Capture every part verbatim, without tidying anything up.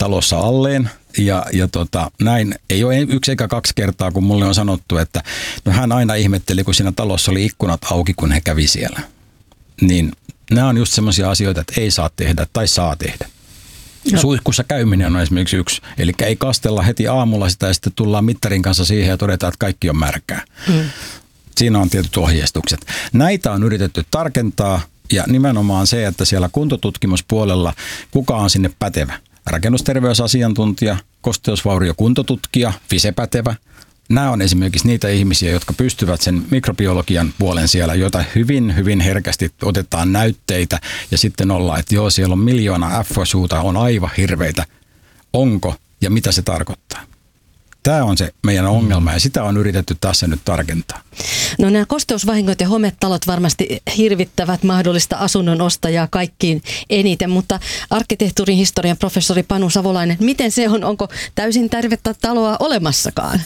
talossa alleen. Ja, ja tota, näin ei ole yksi eikä kaksi kertaa, kun mulle on sanottu, että no hän aina ihmetteli, kun siinä talossa oli ikkunat auki, kun he kävi siellä. Niin nämä on just semmoisia asioita, että ei saa tehdä tai saa tehdä. No. Suihkussa käyminen on esimerkiksi yksi. Eli ei kastella heti aamulla sitä ja sitten tullaan mittarin kanssa siihen ja todetaan, että kaikki on märkää. Mm. Siinä on tietyt ohjeistukset. Näitä on yritetty tarkentaa ja nimenomaan se, että siellä kuntotutkimuspuolella kuka on sinne pätevä. Rakennusterveysasiantuntija, kosteusvauriokuntotutkija, FISE-pätevä. Nämä on esimerkiksi niitä ihmisiä, jotka pystyvät sen mikrobiologian puolen siellä, jota hyvin, hyvin herkästi otetaan näytteitä ja sitten ollaan, että joo, siellä on miljoona F O S-huuta, on aivan hirveitä. Onko ja mitä se tarkoittaa? Tämä on se meidän ongelma ja sitä on yritetty tässä nyt tarkentaa. No nämä kosteusvahingot ja hometalot varmasti hirvittävät mahdollista asunnon ostajaa kaikkiin eniten, mutta arkkitehtuurin historian professori Panu Savolainen, miten se on? Onko täysin tervettä taloa olemassakaan?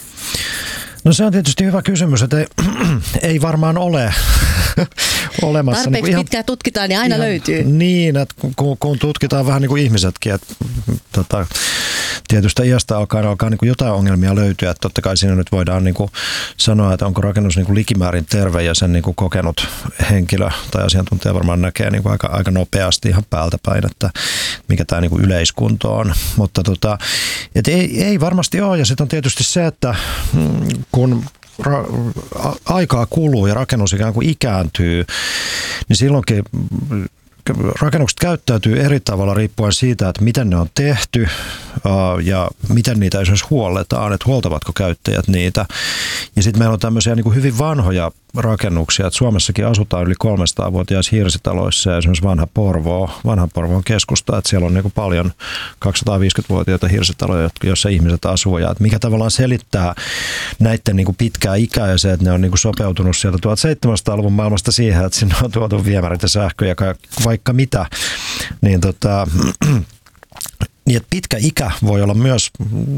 No se on tietysti hyvä kysymys, että ei, ei varmaan ole olemassa. Tarpeeksi niin ihan, pitkään tutkitaan, niin aina ihan, löytyy. Niin, että kun, kun tutkitaan vähän niin kuin ihmisetkin, että tota, tietystä iästä alkaa, alkaa niin kuin jotain ongelmia löytyä. Että totta kai siinä nyt voidaan niin kuin sanoa, että onko rakennus niin kuin likimäärin terve ja sen niin kuin kokenut henkilö tai asiantuntija varmaan näkee niin kuin aika, aika nopeasti ihan päältä päin, että mikä tämä niin kuin yleiskunto on. Mutta tota, et ei, ei varmasti ole ja sitten on tietysti se, että kun ra- aikaa kuluu ja rakennus ikään kuin ikääntyy, niin silloinkin rakennukset käyttäytyy eri tavalla riippuen siitä, että miten ne on tehty ja miten niitä esimerkiksi huolletaan, että huoltavatko käyttäjät niitä. Ja sitten meillä on tämmöisiä niin kuin hyvin vanhoja rakennuksia, että Suomessakin asutaan yli kolmesataavuotiaissa hirsitaloissa ja esimerkiksi vanha Porvoo, vanha Porvoon keskusta, että siellä on niin kuin paljon kaksisataaviisikymmentävuotiaita hirsitaloja, joissa ihmiset asuu ja että mikä tavallaan selittää näiden niin kuin pitkää ikää ja se, että ne on niin kuin sopeutunut sieltä tuhatseitsemänsataaluvun maailmasta siihen, että sinne on tuotu viemärit ja sähkö ja vaikka mitä, niin tota niin, että pitkä ikä voi olla myös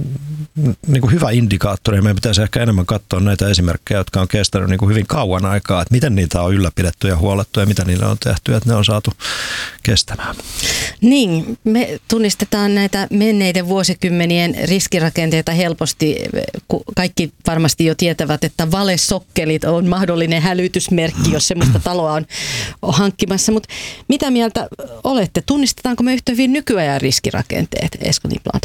niin kuin hyvä indikaattori. Meidän pitäisi ehkä enemmän katsoa näitä esimerkkejä, jotka on kestänyt niin kuin hyvin kauan aikaa, että miten niitä on ylläpidetty ja huollettu ja mitä niille on tehty, että ne on saatu kestämään. Niin, me tunnistetaan näitä menneiden vuosikymmenien riskirakenteita helposti. Kaikki varmasti jo tietävät, että valesokkelit on mahdollinen hälytysmerkki, jos semmoista taloa on hankkimassa. Mutta mitä mieltä olette? Tunnistetaanko me yhtä hyvin nykyajan riskirakenteet? Esko Niplander.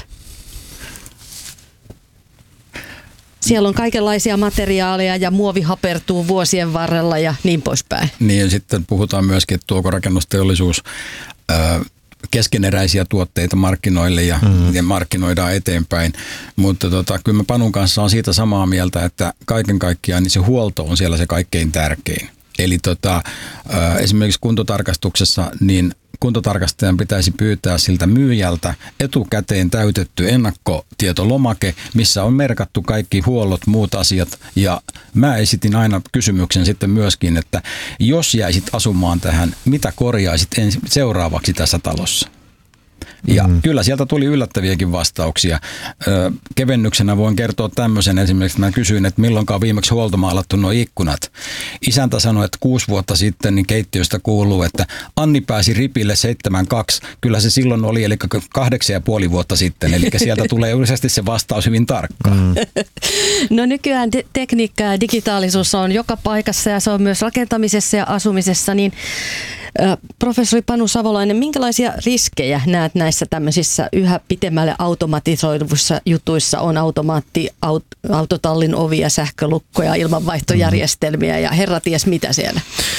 Siellä on kaikenlaisia materiaaleja ja muovi hapertuu vuosien varrella ja niin poispäin. Niin ja sitten puhutaan myöskin, että tuoko rakennusteollisuus ää, keskeneräisiä tuotteita markkinoille ja, mm. ja markkinoidaan eteenpäin. Mutta tota, kyllä mä Panun kanssa on siitä samaa mieltä, että kaiken kaikkiaan niin se huolto on siellä se kaikkein tärkein. Eli tota, ää, esimerkiksi kuntotarkastuksessa niin kuntotarkastajan pitäisi pyytää siltä myyjältä etukäteen täytetty ennakkotietolomake, missä on merkattu kaikki huollot, muut asiat. Ja mä esitin aina kysymyksen sitten myöskin, että jos jäisit asumaan tähän, mitä korjaisit ensi, seuraavaksi tässä talossa? Ja mm. kyllä sieltä tuli yllättäviäkin vastauksia. Ö, kevennyksenä voin kertoa tämmöisen esimerkiksi, mä kysyin, että milloinkaan viimeksi huoltomaalattu nuo ikkunat. Isäntä sanoi, että kuusi vuotta sitten niin keittiöstä kuuluu, että Anni pääsi ripille seitsemän kaksi. Kyllä se silloin oli, eli kahdeksan ja puoli vuotta sitten. Eli sieltä tulee yleisesti se vastaus hyvin tarkkaan. Mm. No nykyään te- tekniikka ja digitaalisuus on joka paikassa ja se on myös rakentamisessa ja asumisessa, niin professori Panu Savolainen, minkälaisia riskejä näet näissä tämmöisissä yhä pitemmälle automatisoiduissa jutuissa on automaatti, aut, autotallin ovia, sähkölukkoja, ilmanvaihtojärjestelmiä ja herra ties mitä siellä?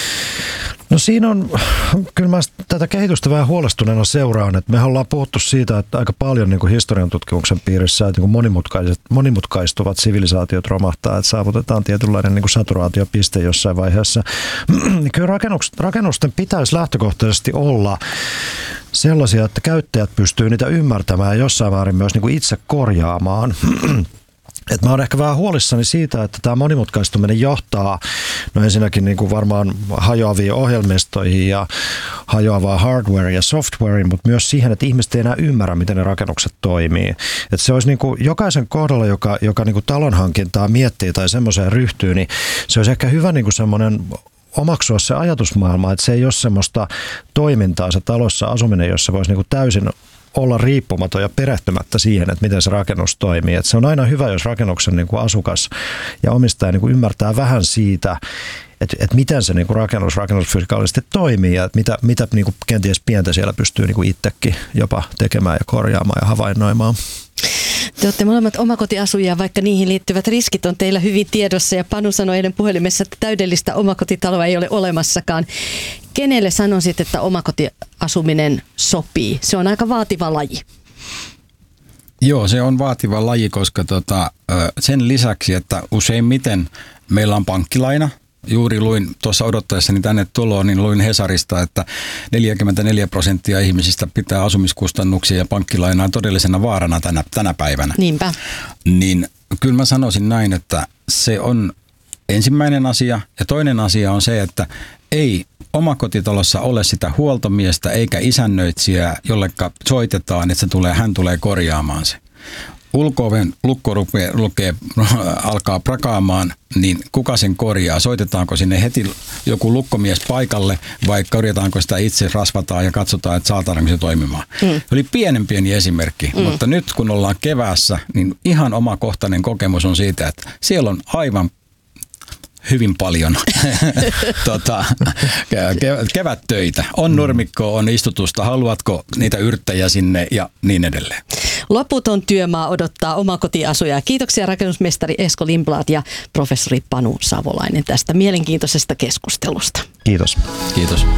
No siinä on, kyllä mä tätä kehitystä vähän huolestuneena seuraan, että me ollaan puhuttu siitä, että aika paljon niin kuin historian tutkimuksen piirissä, että niin kuin monimutkaistuvat sivilisaatiot romahtaa, että saavutetaan tietynlainen niin kuin saturaatiopiste jossain vaiheessa. Kyllä rakennusten pitäisi lähtökohtaisesti olla sellaisia, että käyttäjät pystyy niitä ymmärtämään ja jossain määrin myös niin kuin itse korjaamaan. Et mä oon ehkä vähän huolissani siitä, että tämä monimutkaistuminen johtaa no ensinnäkin niin kuin varmaan hajoaviin ohjelmistoihin ja hajoavaa hardware ja software, mutta myös siihen, että ihmiset ei enää ymmärrä, miten ne rakennukset toimii. Et se olisi niin kuin jokaisen kohdalla, joka, joka niin kuin talonhankintaa miettii tai semmoiseen ryhtyy, niin se olisi ehkä hyvä niin kuin semmoinen omaksua se ajatusmaailma, että se ei ole semmoista toimintaa se talossa asuminen, jossa voisi niin kuin täysin olla riippumaton ja perehtymättä siihen, että miten se rakennus toimii. Et se on aina hyvä, jos rakennuksen niin kuin asukas ja omistaja niin kuin ymmärtää vähän siitä, että et miten se niin kuin rakennus rakennusfysikaalisesti toimii ja mitä, mitä niin kuin kenties pientä siellä pystyy niin kuin itsekin jopa tekemään ja korjaamaan ja havainnoimaan. Te olette molemmat omakotiasujia, vaikka niihin liittyvät riskit on teillä hyvin tiedossa, ja Panu sanoi eilen puhelimessa, että täydellistä omakotitaloa ei ole olemassakaan. Kenelle sanoisit, että omakotiasuminen sopii? Se on aika vaativa laji. Joo, se on vaativa laji, koska tota, sen lisäksi, että useimmiten meillä on pankkilaina. Juuri luin tuossa odottaessani tänne tuloon, niin luin Hesarista, että neljäkymmentäneljä prosenttia ihmisistä pitää asumiskustannuksia ja pankkilainaa todellisena vaarana tänä, tänä päivänä. Niinpä. Niin kyllä mä sanoisin näin, että se on ensimmäinen asia. Ja toinen asia on se, että ei omakotitalossa ole sitä huoltomiestä eikä isännöitsijää, jolleka soitetaan, että se tulee, hän tulee korjaamaan se. Ulko-oven lukko lukee, lukee, alkaa prakaamaan, niin kuka sen korjaa? Soitetaanko sinne heti joku lukkomies paikalle vai korjataanko sitä itse, rasvataan ja katsotaan, että saataanko se toimimaan? Mm. Oli pienen pieni esimerkki, mm. mutta nyt kun ollaan keväässä, niin ihan omakohtainen kokemus on siitä, että siellä on aivan hyvin paljon tota, kevättöitä. On nurmikkoa, on istutusta, haluatko niitä yrttejä sinne ja niin edelleen. Loputon työmaa odottaa omakotiasujaa. Kiitoksia rakennusmestari Esko Lindblad ja professori Panu Savolainen tästä mielenkiintoisesta keskustelusta. Kiitos. Kiitos.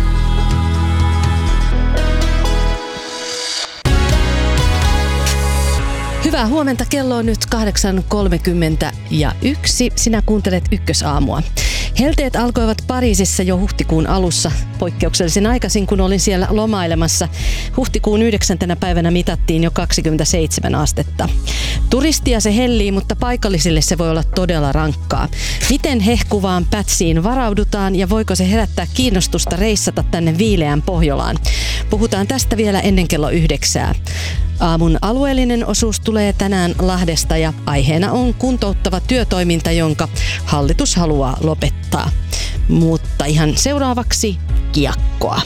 Hyvää huomenta. Kello on nyt kahdeksan kolmekymmentäyksi. Sinä kuuntelet Ykkösaamua. Helteet alkoivat Pariisissa jo huhtikuun alussa, poikkeuksellisen aikaisin, kun olin siellä lomailemassa. Huhtikuun yhdeksäntenä päivänä mitattiin jo kaksikymmentäseitsemän astetta. Turistia se hellii, mutta paikallisille se voi olla todella rankkaa. Miten hehkuvaan pätsiin varaudutaan ja voiko se herättää kiinnostusta reissata tänne viileään Pohjolaan? Puhutaan tästä vielä ennen kello yhdeksää. Aamun alueellinen osuus tulee tänään Lahdesta ja aiheena on kuntouttava työtoiminta, jonka hallitus haluaa lopettaa. Mutta ihan seuraavaksi kiekkoa.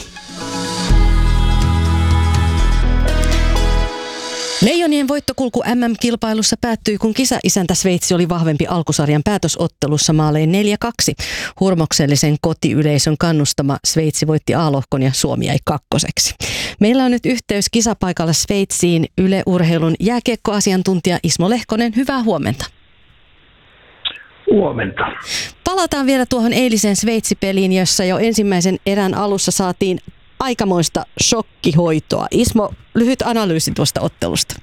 Leijonien voittokulku M M-kilpailussa päättyi, kun kisaisäntä Sveitsi oli vahvempi alkusarjan päätösottelussa maalein neljä kaksi. Hurmoksellisen kotiyleisön kannustama Sveitsi voitti A-lohkon ja Suomi jäi kakkoseksi. Meillä on nyt yhteys kisapaikalla Sveitsiin Yle Urheilun jääkiekkoasiantuntija Ismo Lehkonen. Hyvää huomenta. Huomenta. Palataan vielä tuohon eiliseen Sveitsi-peliin, jossa jo ensimmäisen erän alussa saatiin aikamoista shokkihoitoa. Ismo, lyhyt analyysi tuosta ottelusta.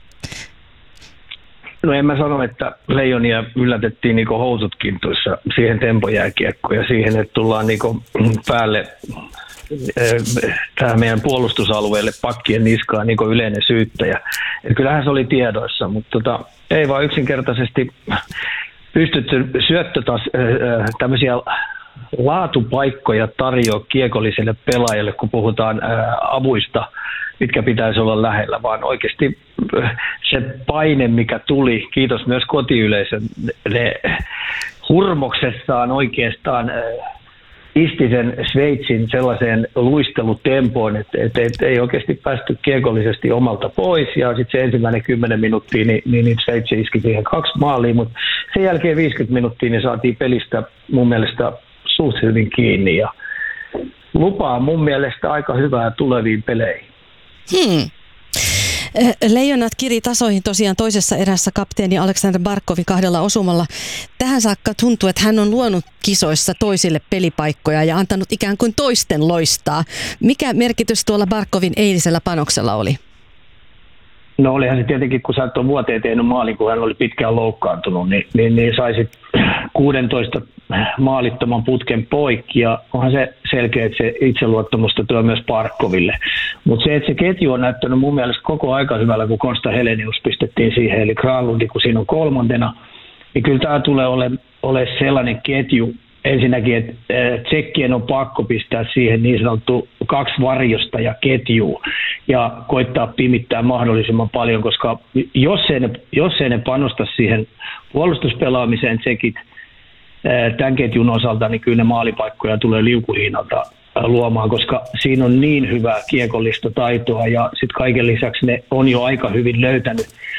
No en mä sano, että Leijonia yllätettiin niinku housut kintuissa siihen tempojääkiekkoon ja siihen, että tullaan niinku päälle tähän meidän puolustusalueelle pakkien niskaan niinku yleinen syyttäjä. Et kyllähän se oli tiedoissa, mutta tota, ei vaan yksinkertaisesti pystytty syöttötas tämmöisiä laatupaikkoja tarjoaa kiekolliselle pelaajalle, kun puhutaan ää, avuista, mitkä pitäisi olla lähellä, vaan oikeasti se paine, mikä tuli, kiitos myös kotiyleisön, ne hurmoksessaan oikeastaan ää, isti sen Sveitsin sellaiseen luistelutempoon, että et, et ei oikeasti päästy kiekollisesti omalta pois, ja sitten se ensimmäinen kymmenen minuuttia, niin, niin, niin Sveitsi iski siihen kaksi maalia, mutta sen jälkeen viisikymmentä minuuttia niin saatiin pelistä mun mielestä suht hyvin kiinni ja lupaa mun mielestä aika hyvää tuleviin peleihin. Hmm. Leijonat kiri tasoihin tosiaan toisessa erässä kapteeni Aleksander Barkovin kahdella osumalla. Tähän saakka tuntuu, että hän on luonut kisoissa toisille pelipaikkoja ja antanut ikään kuin toisten loistaa. Mikä merkitys tuolla Barkovin eilisellä panoksella oli? No olihan se tietenkin, kun sä et ole vuoteen tehnyt maalin, kun hän oli pitkään loukkaantunut, niin, niin, niin saisit kuusitoista maalittoman putken poikki, ja onhan se selkeä, että se itseluottamusta tuo myös Barkoville. Mutta se, että se ketju on näyttänyt mun mielestä koko aika hyvällä, kun Konsta Helenius pistettiin siihen, eli Granlundi, kun siinä on kolmantena, niin kyllä tämä tulee olemaan ole sellainen ketju, ensinnäkin, että tsekkien on pakko pistää siihen niin sanottu kaksi varjosta ja ketjua ja koittaa pimittää mahdollisimman paljon, koska jos ei ne, jos ei ne panosta siihen puolustuspelaamiseen tsekit tämän ketjun osalta, niin kyllä ne maalipaikkoja tulee liukuhiinalta luomaan, koska siinä on niin hyvää kiekollista taitoa ja sitten kaiken lisäksi ne on jo aika hyvin löytänyt